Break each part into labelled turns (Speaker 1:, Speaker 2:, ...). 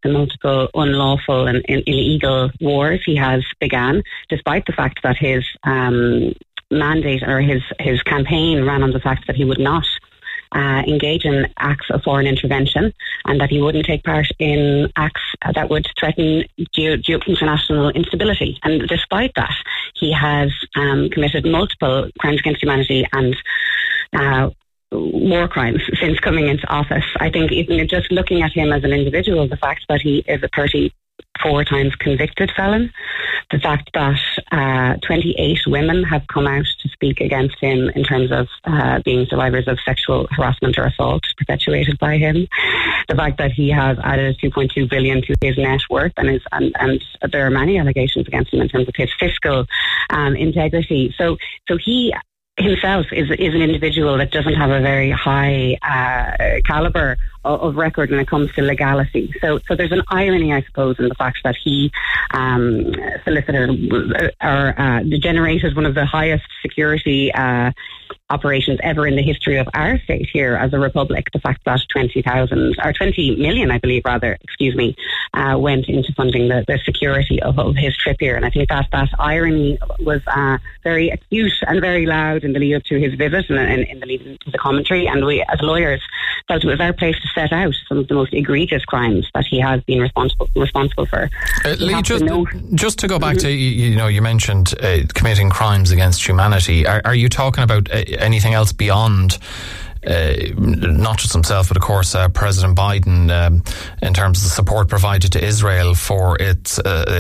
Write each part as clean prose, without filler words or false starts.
Speaker 1: the multiple unlawful and illegal wars he has began, despite the fact that his mandate or his campaign ran on the fact that he would not engage in acts of foreign intervention and that he wouldn't take part in acts that would threaten international instability. And despite that, he has committed multiple crimes against humanity and war crimes since coming into office. I think even just looking at him as an individual, the fact that he is a 34 times convicted felon, the fact that 28 women have come out to speak against him in terms of being survivors of sexual harassment or assault perpetuated by him, the fact that he has added 2.2 billion to his net worth, and there are many allegations against him in terms of his fiscal integrity. So he himself is an individual that doesn't have a very high caliber of record when it comes to legality. So there's an irony, I suppose, in the fact that he solicited or generated one of the highest security operations ever in the history of our state here as a republic. The fact that 20 million, I believe, went into funding the security of his trip here. And I think that irony was very acute and very loud in the lead up to his visit and in the lead up to the commentary. And we, as lawyers, felt it was our place to set out some of the most egregious crimes that he has been responsible for.
Speaker 2: Lee, just to go back to, you mentioned committing crimes against humanity. Are you talking about anything else beyond not just himself, but of course President Biden, in terms of the support provided to Israel for its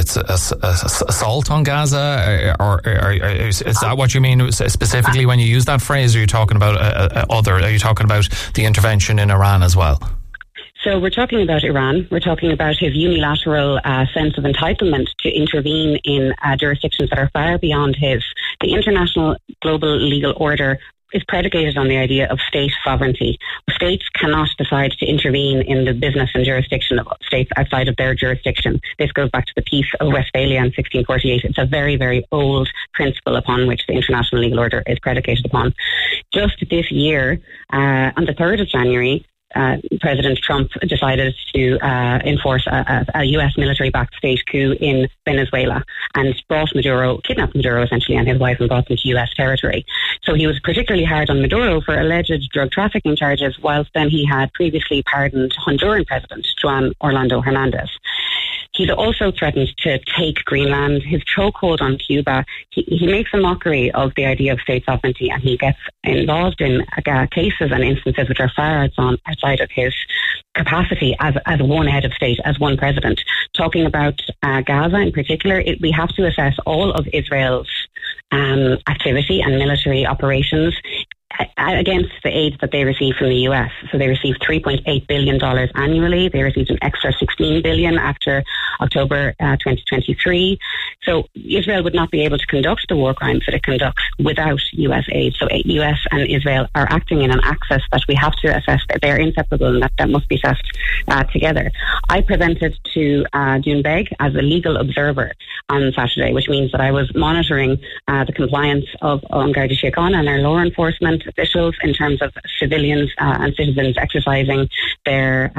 Speaker 2: assault on Gaza? Or is that what you mean specifically when you use that phrase? Or are you talking about Are you talking about the intervention in Iran as well?
Speaker 1: So we're talking about Iran. We're talking about his unilateral sense of entitlement to intervene in jurisdictions that are far beyond his. The international global legal order is predicated on the idea of state sovereignty. States cannot decide to intervene in the business and jurisdiction of states outside of their jurisdiction. This goes back to the Peace of Westphalia in 1648. It's a very, very old principle upon which the international legal order is predicated upon. Just this year, on the 3rd of January, President Trump decided to enforce a U.S. military-backed state coup in Venezuela and kidnapped Maduro essentially and his wife and brought them to U.S. territory. So he was particularly hard on Maduro for alleged drug trafficking charges, whilst then he had previously pardoned Honduran President Juan Orlando Hernandez. He's also threatened to take Greenland. His chokehold on Cuba, he makes a mockery of the idea of state sovereignty, and he gets involved in cases and instances which are far outside of his capacity as one head of state, as one president. Talking about Gaza in particular, we have to assess all of Israel's activity and military operations against the aid that they receive from the US. So they receive $3.8 billion annually. They received an extra $16 billion after October 2023. So Israel would not be able to conduct the war crimes that it conducts without US aid. So US and Israel are acting in an axis that we have to assess that they're inseparable and that must be assessed together. I presented to June Beg as a legal observer on Saturday, which means that I was monitoring the compliance of Garda Síochána and our law enforcement officials in terms of civilians and citizens exercising their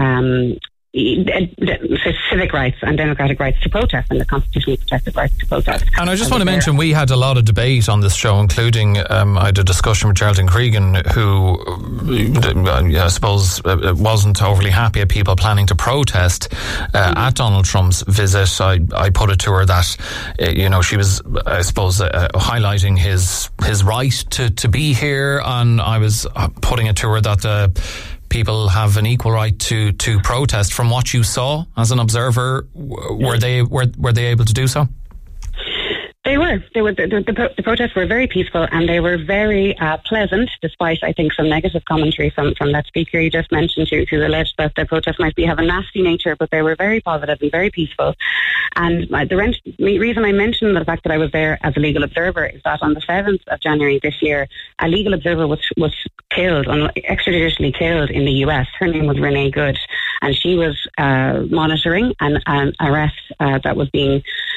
Speaker 1: civic rights and democratic rights to protest and the constitutionally protected rights to protest.
Speaker 2: And I just want to mention we had a lot of debate on this show, including I had a discussion with Geraldine Cregan, who I suppose wasn't overly happy at people planning to protest at Donald Trump's visit. I put it to her that she was, I suppose, highlighting his right to be here, and I was putting it to her that people have an equal right to protest. From what you saw as an observer, were they able to do so?
Speaker 1: They were. The protests were very peaceful and they were very pleasant, despite, I think, some negative commentary from that speaker you just mentioned who alleged that the protests might have a nasty nature, but they were very positive and very peaceful. And the reason I mentioned the fact that I was there as a legal observer is that on the 7th of January this year, a legal observer was killed, extrajudicially killed in the US. Her name was Renee Good, and she was monitoring an arrest that was being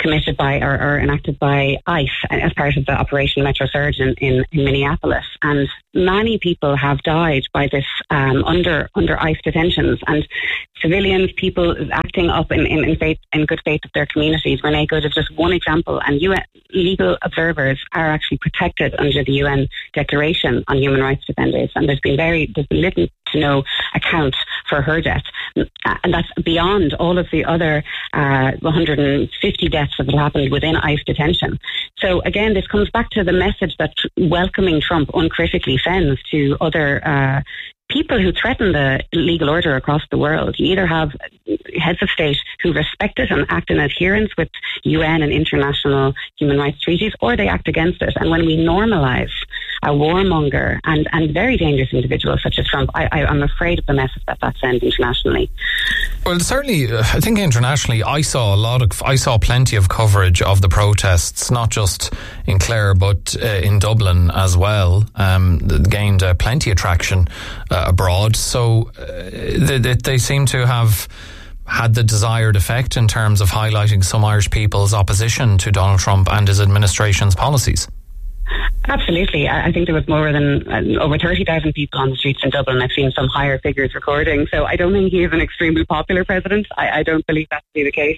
Speaker 1: committed by or enacted by ICE as part of the Operation Metro Surge in Minneapolis. And many people have died by this under ICE detentions, and civilians, people acting up in good faith of their communities. Renee Good is just one example, and UN legal observers are actually protected under the UN Declaration on Human Rights Defenders, and there's been little to no account for her death. And that's beyond all of the other 150 deaths that have happened within ICE detention. So again, this comes back to the message that welcoming Trump uncritically sends to other people who threaten the legal order across the world. You either have heads of state who respect it and act in adherence with UN and international human rights treaties, or they act against it. And when we normalise a warmonger and very dangerous individuals such as Trump, I'm afraid of the message that sends internationally.
Speaker 2: Well, certainly, I think internationally, I saw plenty of coverage of the protests, not just in Clare but in Dublin as well. Gained plenty of traction abroad, so they seem to have had the desired effect in terms of highlighting some Irish people's opposition to Donald Trump and his administration's policies.
Speaker 1: Absolutely. I think there was more than over 30,000 people on the streets in Dublin. I've seen some higher figures recording, so I don't think he is an extremely popular president. I don't believe that to be the case.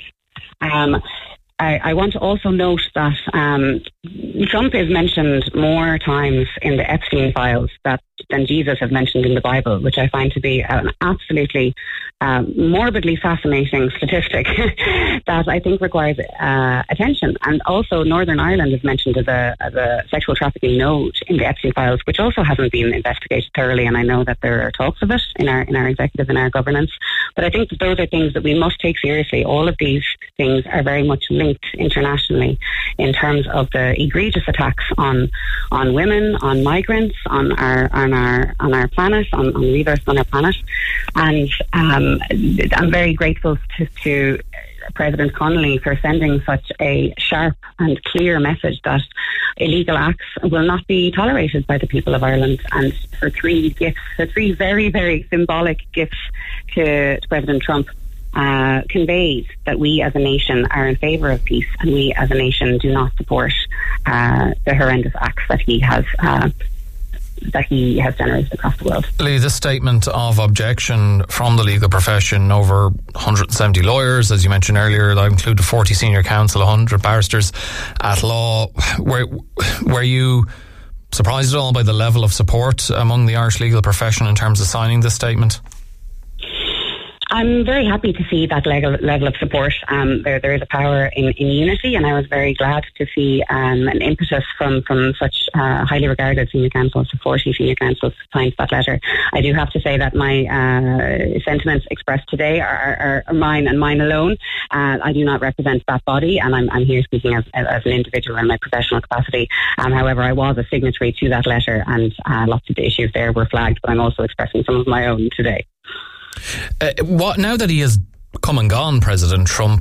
Speaker 1: I want to also note that Trump is mentioned more times in the Epstein files than Jesus has mentioned in the Bible, which I find to be an absolutely morbidly fascinating statistic that I think requires attention. And also Northern Ireland is mentioned as a sexual trafficking node in the Epstein files, which also hasn't been investigated thoroughly, and I know that there are talks of it in our executive and our governance. But I think that those are things that we must take seriously. All of these things are very much linked internationally in terms of the egregious attacks on women, on migrants, on our planet, on reverse on our planet. And I'm very grateful to President Connolly for sending such a sharp and clear message that illegal acts will not be tolerated by the people of Ireland, and her three very, very symbolic gifts to President Trump conveys that we as a nation are in favour of peace, and we as a nation do not support the horrendous acts that he has generated across the world.
Speaker 2: Lee, this statement of objection from the legal profession, over 170 lawyers, as you mentioned earlier, that include 40 senior counsel, 100 barristers at law. Were you surprised at all by the level of support among the Irish legal profession in terms of signing this statement?
Speaker 1: I'm very happy to see that level of support. There is a power in unity, and I was very glad to see an impetus from such highly regarded senior counsels, 40 senior counsels signed that letter. I do have to say that my sentiments expressed today are mine and mine alone. I do not represent that body, and I'm here speaking as an individual in my professional capacity. However, I was a signatory to that letter, and lots of the issues there were flagged, but I'm also expressing some of my own today.
Speaker 2: Now that he has come and gone, President Trump,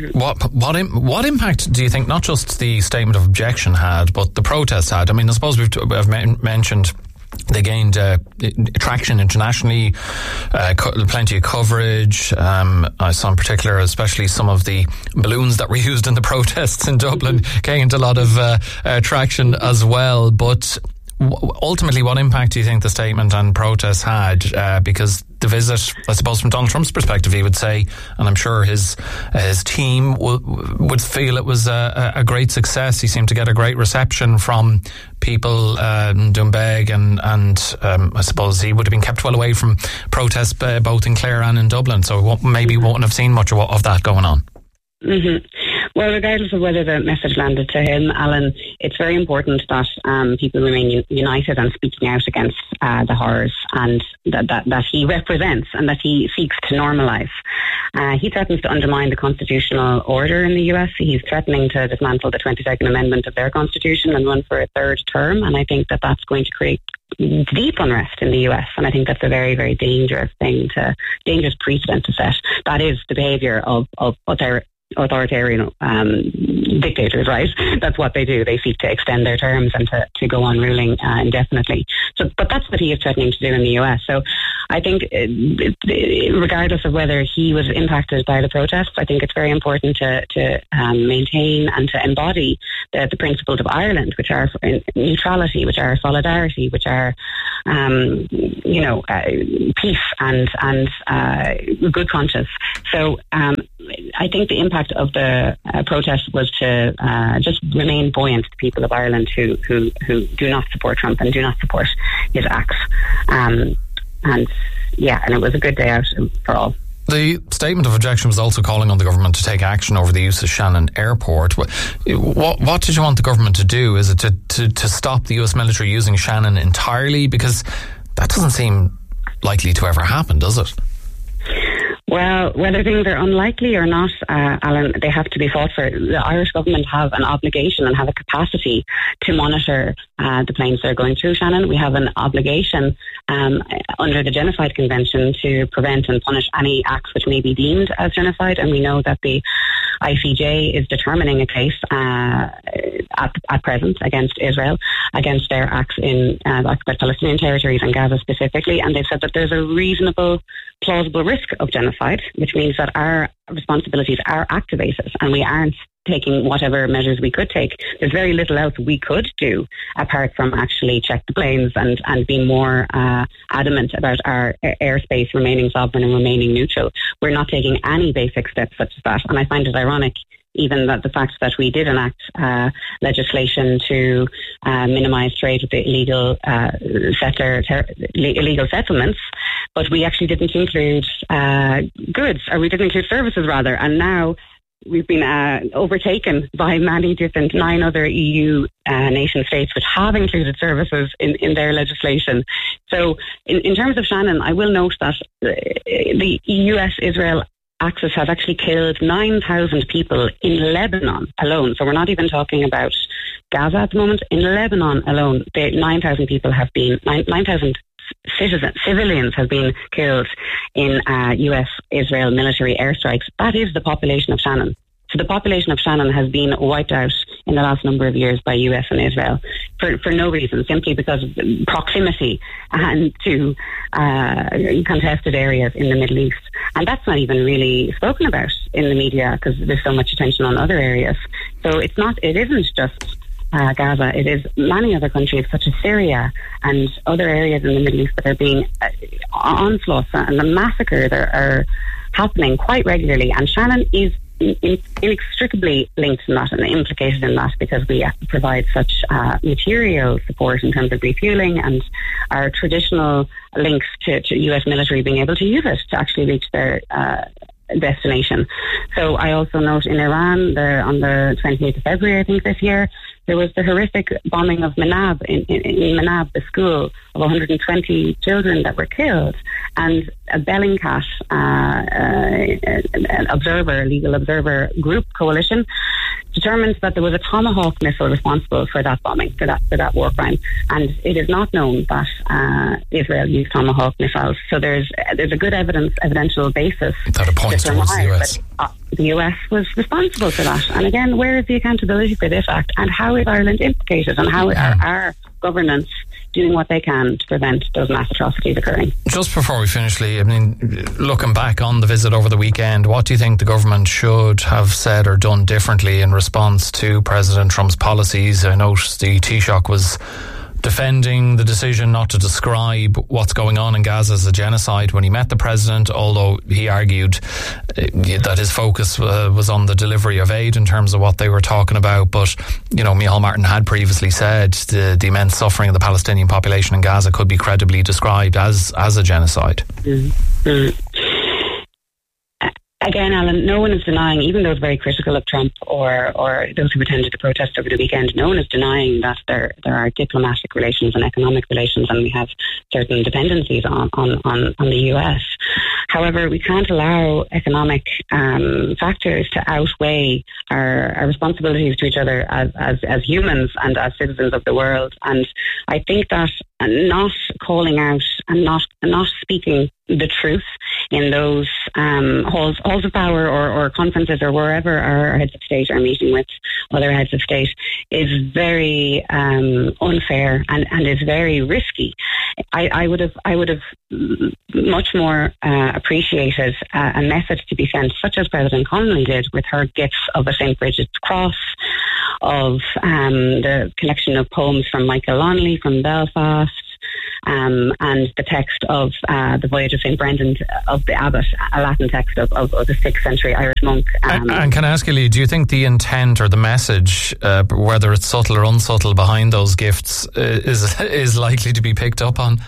Speaker 2: what impact do you think not just the statement of objection had, but the protest had? I mean, I suppose we've mentioned they gained traction internationally, plenty of coverage. I saw in particular, especially some of the balloons that were used in the protests in Dublin, gained a lot of traction as well. But ultimately, what impact do you think the statement and protests had? Because the visit, I suppose, from Donald Trump's perspective, he would say, and I'm sure his team would feel it was a great success. He seemed to get a great reception from people in Doonbeg, and I suppose he would have been kept well away from protests both in Clare and in Dublin. So maybe won't have seen much of that going on. Mm-hmm.
Speaker 1: Well, regardless of whether the message landed to him, Alan, it's very important that people remain united and speaking out against the horrors and that he represents and that he seeks to normalise. He threatens to undermine the constitutional order in the US. He's threatening to dismantle the 22nd Amendment of their constitution and run for a third term. And I think that that's going to create deep unrest in the US, and I think that's a very, very dangerous precedent to set. That is the behaviour of authoritarian dictators, right? That's what they do. They seek to extend their terms and to go on ruling indefinitely. So, but that's what he is threatening to do in the US. So I think regardless of whether he was impacted by the protests, I think it's very important to maintain and to embody the principles of Ireland, which are neutrality, which are solidarity, which are peace and good conscience. So I think the impact of the protest was to just remain buoyant to the people of Ireland who do not support Trump and do not support his acts. And it was a good day out for all.
Speaker 2: The statement of objection was also calling on the government to take action over the use of Shannon Airport. What did you want the government to do? Is it to stop the US military using Shannon entirely? Because that doesn't seem likely to ever happen, does it?
Speaker 1: Well, whether things are unlikely or not, Alan, they have to be fought for. The Irish government have an obligation and have a capacity to monitor the planes that are going through Shannon. We have an obligation under the Genocide Convention to prevent and punish any acts which may be deemed as genocide. And we know that the ICJ is determining a case at present against Israel, against their acts in occupied Palestinian territories and Gaza specifically. And they've said that there's a reasonable, plausible risk of genocide, which means that our responsibilities are activated and we aren't taking whatever measures we could take. There's very little else we could do apart from actually check the planes and be more adamant about our airspace remaining sovereign and remaining neutral. We're not taking any basic steps such as that. And I find it ironic even that the fact that we did enact legislation to minimise trade with the illegal settlements, but we actually didn't include goods, or we didn't include services rather, and now we've been overtaken by 9 other EU nation states which have included services in their legislation. So in terms of Shannon, I will note that the US-Israel axis has actually killed 9,000 people in Lebanon alone. So we're not even talking about Gaza at the moment. In Lebanon alone, 9,000 people have been, 9,000 civilians have been killed in US-Israel military airstrikes. That is the population of Shannon. So the population of Shannon has been wiped out in the last number of years by US and Israel for no reason, simply because of proximity and to contested areas in the Middle East. And that's not even really spoken about in the media because there's so much attention on other areas. So it isn't just Gaza, it is many other countries such as Syria and other areas in the Middle East that are being onslaughts and the massacres are happening quite regularly. And Shannon is inextricably linked in that and implicated in that because we provide such material support in terms of refueling and our traditional links to US military being able to use it to actually reach their destination. So I also note in Iran, on the 28th of February, I think this year, there was the horrific bombing of Manab, in Manab, the school, of 120 children that were killed. And a Bellingcat legal observer group coalition determined that there was a Tomahawk missile responsible for that bombing, for that war crime. And it is not known that Israel used Tomahawk missiles. So there's a good evidential basis
Speaker 2: that it points towards the US.
Speaker 1: The US was responsible for that. And again, where is the accountability for this act? And how is Ireland implicated? And how are our governments doing what they can to prevent those mass atrocities occurring?
Speaker 2: Just before we finish, Lee, I mean, looking back on the visit over the weekend, what do you think the government should have said or done differently in response to President Trump's policies? I noticed the Taoiseach was defending the decision not to describe what's going on in Gaza as a genocide when he met the president, although he argued that his focus was on the delivery of aid in terms of what they were talking about. But, you know, Micheál Martin had previously said the immense suffering of the Palestinian population in Gaza could be credibly described as a genocide.
Speaker 1: Mm-hmm. Again, Alan, no one is denying, even those very critical of Trump or those who attended the protest over the weekend, no one is denying that there are diplomatic relations and economic relations, and we have certain dependencies on the US. However, we can't allow economic factors to outweigh our responsibilities to each other as humans and as citizens of the world. And I think that not calling out and not speaking the truth in those halls of power or conferences or wherever our heads of state are meeting with other heads of state is very unfair and is very risky. I would have much more appreciated a message to be sent, such as President Connolly did with her gifts of a St. Bridget's cross, of the collection of poems from Michael Longley from Belfast, and the text of the Voyage of St. Brendan of the Abbot, a Latin text of the 6th century Irish monk.
Speaker 2: And can I ask you, Lee, do you think the intent or the message, whether it's subtle or unsubtle behind those gifts, is likely to be picked up on?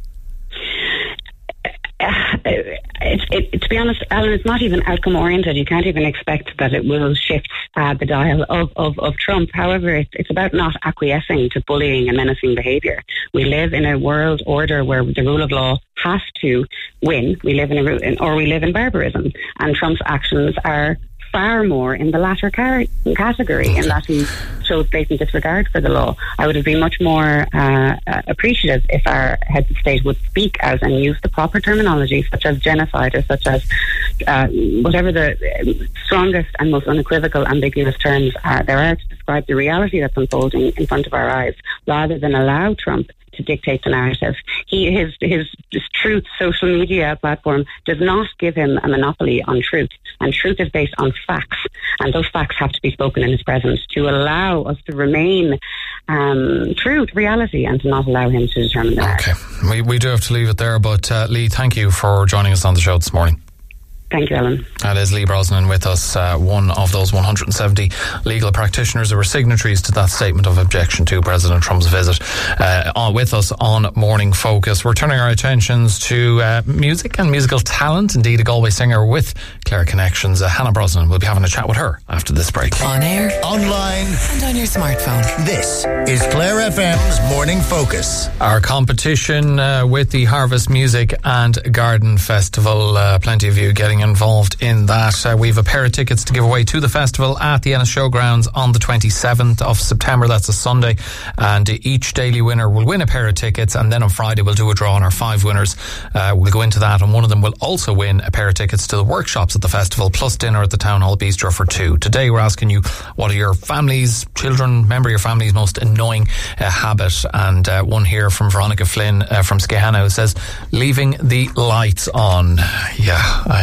Speaker 1: To be honest, Alan, it's not even outcome oriented. You can't even expect that it will shift the dial of Trump. However, it's about not acquiescing to bullying and menacing behaviour. We live in a world order where the rule of law has to win. We live in barbarism, and Trump's actions are far more in the latter category, in that he shows blatant disregard for the law. I would have been much more appreciative if our heads of state would speak out and use the proper terminology, such as genocide or such as whatever the strongest and most unequivocal ambiguous terms there are to describe the reality that's unfolding in front of our eyes, rather than allow Trump to dictate the narrative. His Truth social media platform does not give him a monopoly on truth, and truth is based on facts, and those facts have to be spoken in his presence to allow us to remain true to reality and to not allow him to determine the narrative.
Speaker 2: Okay, we do have to leave it there, but Lee, thank you for joining us on the show this morning.
Speaker 1: Thank you, Ellen.
Speaker 2: That is Lee Brosnan with us, one of those 170 legal practitioners who were signatories to that statement of objection to President Trump's visit, with us on Morning Focus. We're turning our attentions to music and musical talent. Indeed, a Galway singer with Clare connections, Hannah Brosnan. We'll be having a chat with her after this break.
Speaker 3: On air,
Speaker 4: online,
Speaker 3: and on your smartphone.
Speaker 4: This is Clare FM's Morning Focus.
Speaker 2: Our competition with the Harvest Music and Garden Festival. Plenty of you getting involved in that. We've a pair of tickets to give away to the festival at the Ennis Showgrounds on the 27th of September. That's a Sunday, and each daily winner will win a pair of tickets, and then on Friday we'll do a draw on our 5 winners. We'll go into that, and one of them will also win a pair of tickets to the workshops at the festival, plus dinner at the Town Hall Bistro for 2. Today we're asking you, what are your family's, member of your family's most annoying habit? And one here from Veronica Flynn from Skehana says, leaving the lights on. Yeah,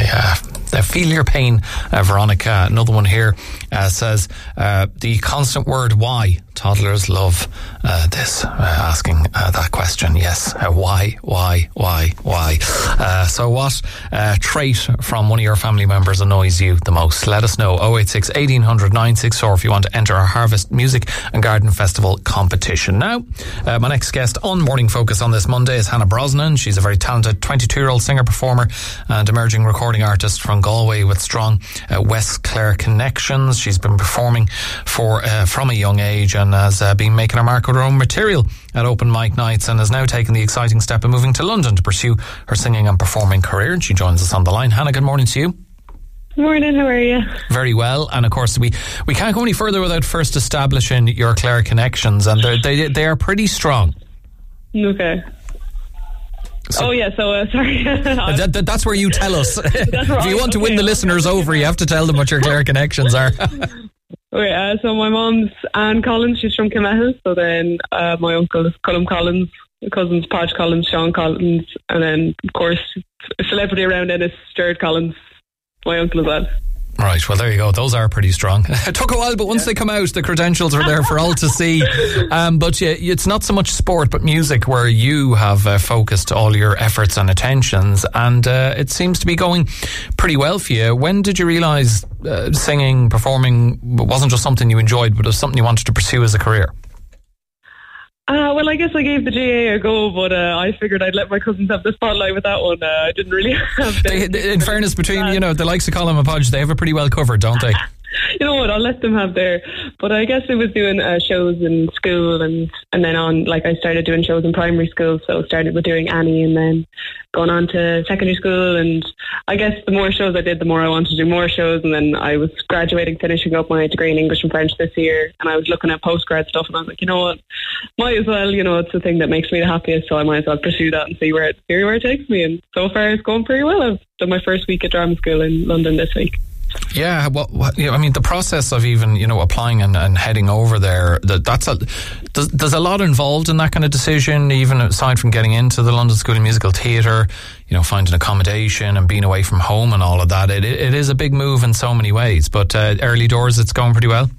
Speaker 2: I feel your pain, Veronica. Another one here says, the constant word why. Toddlers love this, asking that question. Yes, why? So what trait from one of your family members annoys you the most? Let us know. 086 1800 964 if you want to enter our Harvest Music and Garden Festival competition. Now, my next guest on Morning Focus on this Monday is Hannah Brosnan. She's a very talented 22-year-old singer-performer and emerging recording artist from Galway with strong West Clare connections. She's been performing from a young age and has been making her mark with her own material at open mic nights, and has now taken the exciting step of moving to London to pursue her singing and performing career. And she joins us on the line. Hannah, good morning to you.
Speaker 5: Morning, how are you? Very
Speaker 2: well, and of course we can't go any further without first establishing your Clare connections, and they are pretty strong.
Speaker 5: Okay. Sorry.
Speaker 2: That's where you tell us. If you want to win the listeners over, you have to tell them what your Clare connections are.
Speaker 5: Okay, so my mum's Anne Collins, she's from Kimmehel. So then my uncle is Colm Collins, cousins Podge Collins, Sean Collins, and then of course a celebrity around Ennis, Jared Collins, my uncle as well.
Speaker 2: Right, well there you go. Those are pretty strong. It took a while, but once they come out, the credentials are there for all to see. But it's not so much sport, but music where you have focused all your efforts and attentions, and it seems to be going pretty well for you. When did you realise singing, performing wasn't just something you enjoyed, but it was something you wanted to pursue as a career?
Speaker 5: Well, I guess I gave the GAA a go, but I figured I'd let my cousins have the spotlight with that one. I didn't really have...
Speaker 2: In fairness, between the likes of Colm and Podge, they have it pretty well covered, don't they?
Speaker 5: you know what, I'll let them have their. But I guess it was doing shows in school, and then on, like, I started doing shows in primary school, so started with doing Annie, and then going on to secondary school, and I guess the more shows I did, the more I wanted to do more shows, and then I was graduating, finishing up my degree in English and French this year, and I was looking at postgrad stuff, and I was like, you know what, might as well, you know, it's the thing that makes me the happiest, so I might as well pursue that and see where it takes me. And so far it's going pretty well. I've done my first week at drama school in London this week.
Speaker 2: Yeah, well, you know, I mean, the process of even, you know, applying and heading over there, there's a lot involved in that kind of decision, even aside from getting into the London School of Musical Theatre, you know, finding accommodation and being away from home and all of that. It is a big move in so many ways, but early doors, it's going pretty well.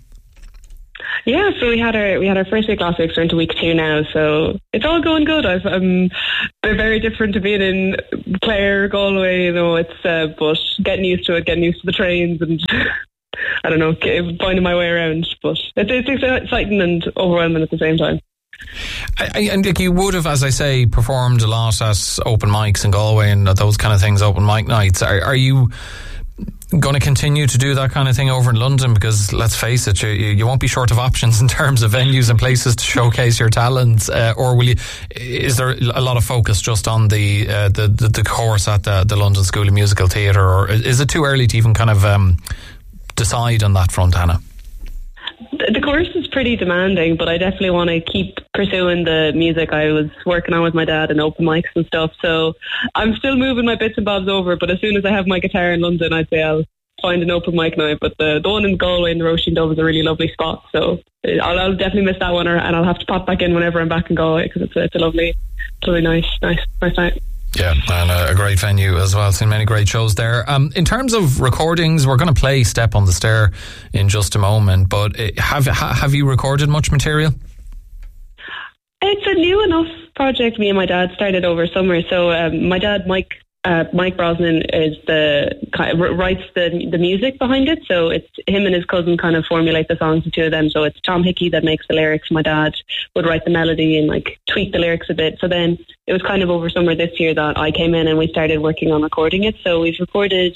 Speaker 5: Yeah, so we had our first week last week, so we're into week 2 now, so it's all going good. They're very different to being in Clare, Galway, you know, it's but getting used to it, getting used to the trains, and I don't know, finding my way around, but it's exciting and overwhelming at the same time.
Speaker 2: And you would have, as I say, performed a lot at open mics in Galway and those kind of things, open mic nights. Are you going to continue to do that kind of thing over in London? Because let's face it, you won't be short of options in terms of venues and places to showcase your talents, or will you? Is there a lot of focus just on the course at the London School of Musical Theatre, or is it too early to even kind of decide on that front, Hannah?
Speaker 5: The course is pretty demanding, but I definitely want to keep pursuing the music I was working on with my dad and open mics and stuff. So I'm still moving my bits and bobs over, but as soon as I have my guitar in London, I'd say I'll find an open mic night. But the one in Galway in the Roisin Dove is a really lovely spot, so I'll definitely miss that one, and I'll have to pop back in whenever I'm back in Galway, because it's a lovely, nice night.
Speaker 2: Yeah, and a great venue as well. Seen many great shows there. In terms of recordings, we're going to play Step on the Stair in just a moment, but have you recorded much material?
Speaker 5: It's a new enough project me and my dad started over summer. So my dad, Mike Brosnan, writes the music behind it. So it's him and his cousin kind of formulate the songs, the two of them. So it's Tom Hickey that makes the lyrics. My dad would write the melody and like tweak the lyrics a bit. So then it was kind of over summer this year that I came in and we started working on recording it. So we recorded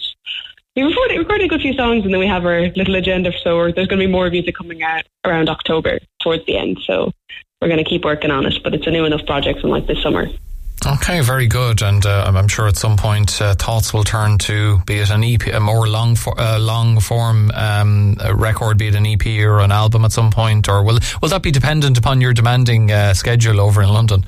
Speaker 5: a good few songs, and then we have our little agenda. So there's going to be more music coming out around October towards the end. So we're going to keep working on it, but it's a new enough project from like this summer.
Speaker 2: Okay, very good. And I'm sure at some point thoughts will turn to, be it an EP, a more long form record, be it an EP or an album at some point, or will that be dependent upon your demanding schedule over in London?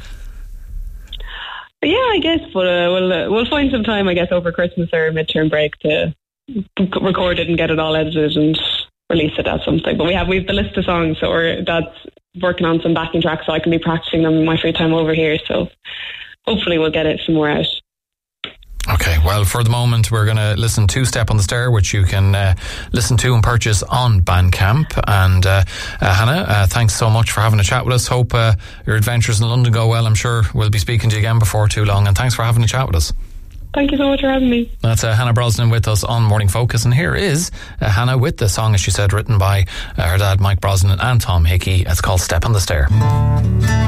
Speaker 5: Yeah, I guess, but we'll find some time, I guess, over Christmas or midterm break to record it and get it all edited and release it as something. But we have the list of songs, so Dad's working on some backing tracks, so I can be practicing them in my free time over here. So hopefully we'll get it somewhere out.
Speaker 2: Okay, well, for the moment we're going to listen to Step on the Stair, which you can listen to and purchase on Bandcamp. And Hannah, thanks so much for having a chat with us. Hope your adventures in London go well. I'm sure we'll be speaking to you again before too long, and thanks for having a chat with us.
Speaker 5: Thank you so much for having me.
Speaker 2: That's Hannah Brosnan with us on Morning Focus, and here is Hannah with the song, as she said, written by her dad Mike Brosnan and Tom Hickey. It's called Step on the Stair.